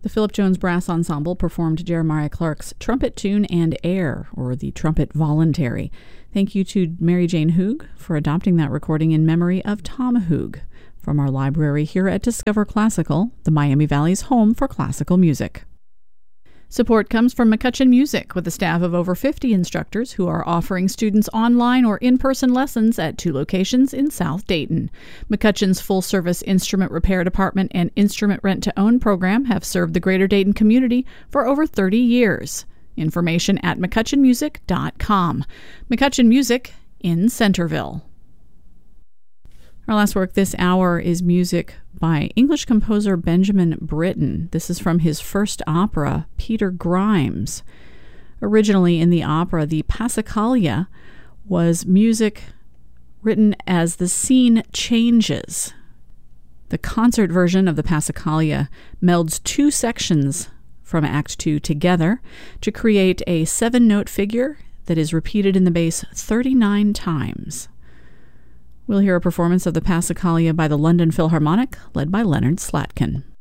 The Philip Jones Brass Ensemble performed Jeremiah Clark's Trumpet Tune and Air, or the Trumpet Voluntary. Thank you to Mary Jane Hoog for adopting that recording in memory of Tom Hoog from our library here at Discover Classical, the Miami Valley's home for classical music. Support comes from McCutcheon Music, with a staff of over 50 instructors who are offering students online or in-person lessons at 2 locations in South Dayton. McCutcheon's full-service instrument repair department and instrument rent-to-own program have served the greater Dayton community for over 30 years. Information at McCutcheonMusic.com. McCutcheon Music in Centerville. Our last work this hour is music by English composer Benjamin Britten. This is from his first opera, Peter Grimes. Originally in the opera, the Passacaglia was music written as the scene changes. The concert version of the Passacaglia melds 2 sections from Act 2 together to create a 7-note figure that is repeated in the bass 39 times. We'll hear a performance of the Passacaglia by the London Philharmonic, led by Leonard Slatkin.